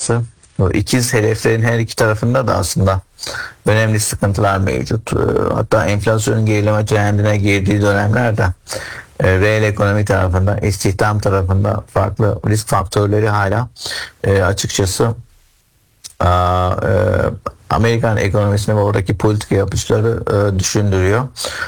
açıkçası. O ikiz hedeflerin her iki tarafında da aslında önemli sıkıntılar mevcut. Hatta enflasyonun gerileme trendine girdiği dönemlerde reel ekonomi tarafında, istihdam tarafında farklı risk faktörleri hala açıkçası Amerikan ekonomisini ve oradaki politika yapışları düşündürüyor.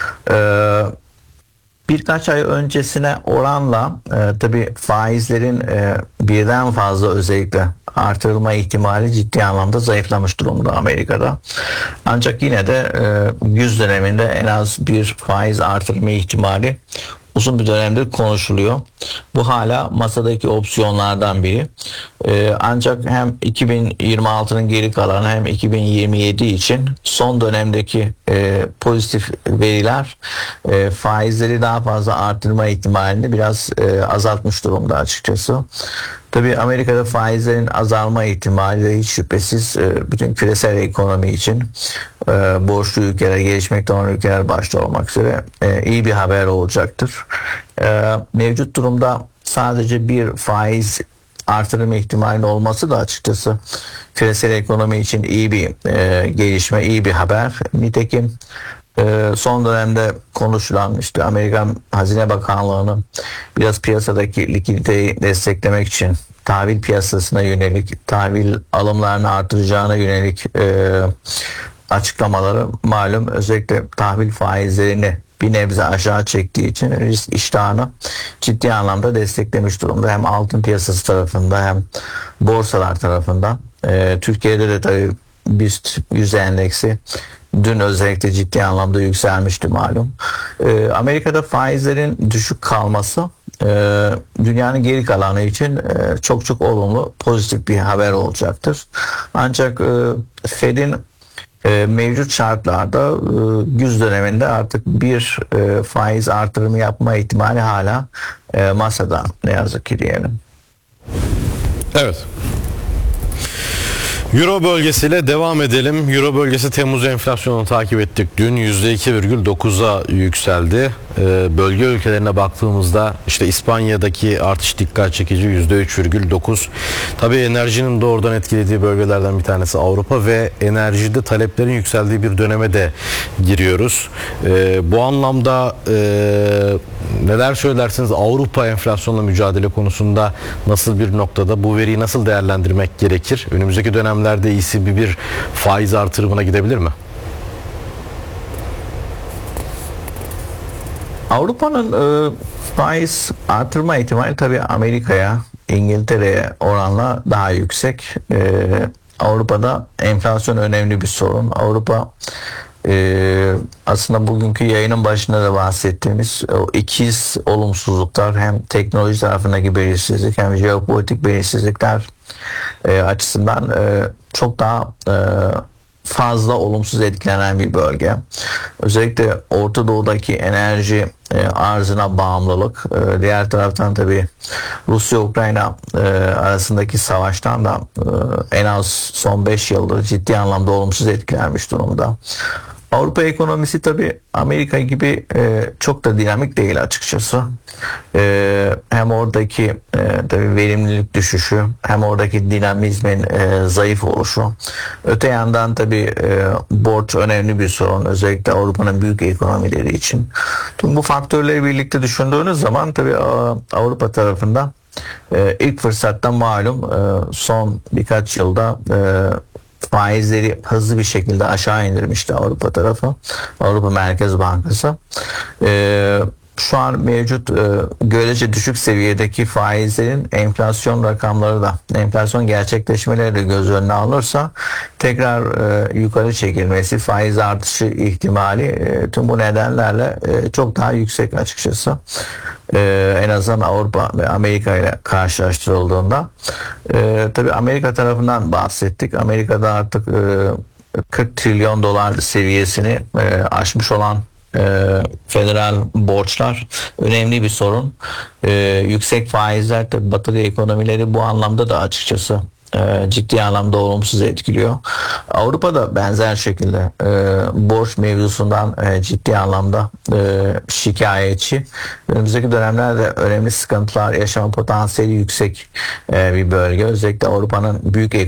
Birkaç ay öncesine oranla tabii faizlerin birden fazla özellikle artırılma ihtimali ciddi anlamda zayıflamış durumda Amerika'da. Ancak yine de 100 döneminde en az bir faiz artırma ihtimali uzun bir dönemdir konuşuluyor. Bu hala masadaki opsiyonlardan biri. Ancak hem 2026'nın geri kalanı hem 2027 için son dönemdeki pozitif veriler faizleri daha fazla artırma ihtimalini biraz azaltmış durumda açıkçası. Tabii Amerika'da faizlerin azalma ihtimali de hiç şüphesiz bütün küresel ekonomi için borçlu ülkeler, gelişmekte olan ülkeler başta olmak üzere iyi bir haber olacaktır. Mevcut durumda sadece bir faiz artırım ihtimalinin olması da açıkçası küresel ekonomi için iyi bir gelişme, iyi bir haber. Nitekim son dönemde konuşulan işte Amerikan Hazine Bakanlığı'nın biraz piyasadaki likiditeyi desteklemek için tahvil piyasasına yönelik, tahvil alımlarını artıracağına yönelik açıklamaları malum özellikle tahvil faizlerini bir nebze aşağı çektiği için risk iştahını ciddi anlamda desteklemiş durumda. Hem altın piyasası tarafında hem borsalar tarafından. Türkiye'de de tabii BIST 100 endeksi dün özellikle ciddi anlamda yükselmişti malum. Amerika'da faizlerin düşük kalması dünyanın geri kalanı için çok çok olumlu, pozitif bir haber olacaktır. Ancak Fed'in mevcut şartlarda 100 döneminde artık bir faiz artırımı yapma ihtimali hala masada, ne yazık ki diyelim. Evet. Euro bölgesiyle devam edelim. Euro bölgesi Temmuz enflasyonunu takip ettik. Dün %2,9'a yükseldi. Bölge ülkelerine baktığımızda işte İspanya'daki artış dikkat çekici %3,9. Tabii enerjinin doğrudan etkilediği bölgelerden bir tanesi Avrupa ve enerjide taleplerin yükseldiği bir döneme de giriyoruz. Bu anlamda neler söylersiniz? Avrupa enflasyonla mücadele konusunda nasıl bir noktada, bu veriyi nasıl değerlendirmek gerekir? Önümüzdeki dönemlerde ECB bir faiz artırımına gidebilir mi? Avrupa'nın faiz artırma ihtimali tabii Amerika'ya, İngiltere'ye oranla daha yüksek. Avrupa'da enflasyon önemli bir sorun. Avrupa aslında bugünkü yayının başında da bahsettiğimiz o ikiz olumsuzluklar, hem teknoloji tarafındaki belirsizlik hem jeopolitik belirsizlikler açısından çok daha fazla olumsuz etkilenen bir bölge. Özellikle Orta Doğu'daki enerji arzına bağımlılık, diğer taraftan tabii Rusya-Ukrayna arasındaki savaştan da en az son 5 yıldır ciddi anlamda olumsuz etkilenmiş durumda. Avrupa ekonomisi tabii Amerika gibi çok da dinamik değil açıkçası. Hem oradaki tabii verimlilik düşüşü, hem oradaki dinamizmin zayıf oluşu. Öte yandan tabii borç önemli bir sorun, özellikle Avrupa'nın büyük ekonomileri için. Tüm bu faktörleri birlikte düşündüğünüz zaman tabii Avrupa tarafında ilk fırsatta malum son birkaç yılda faizleri hızlı bir şekilde aşağı indirmişti Avrupa tarafı, Avrupa Merkez Bankası. Şu an mevcut görece düşük seviyedeki faizlerin enflasyon rakamları da, enflasyon gerçekleşmeleri de göz önüne alırsa tekrar yukarı çekilmesi, faiz artışı ihtimali tüm bu nedenlerle çok daha yüksek açıkçası. En azından Avrupa ve Amerika ile karşılaştırıldığında. Tabii Amerika tarafından bahsettik. Amerika'da artık 40 trilyon dolar seviyesini aşmış olan federal borçlar önemli bir sorun. Yüksek faizler tabii batılı ekonomileri bu anlamda da açıkçası ciddi anlamda olumsuz etkiliyor. Avrupa'da benzer şekilde borç mevzusundan ciddi anlamda şikayetçi. Önümüzdeki dönemlerde önemli sıkıntılar yaşama potansiyeli yüksek bir bölge. Özellikle Avrupa'nın büyük